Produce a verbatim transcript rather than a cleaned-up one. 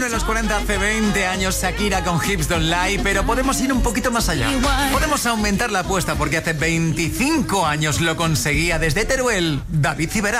en los cuarenta hace veinte años, Shakira con Hips Don't Lie, pero podemos ir un poquito más allá. Podemos aumentar la apuesta porque hace veinticinco años lo conseguía desde Teruel, David Civera.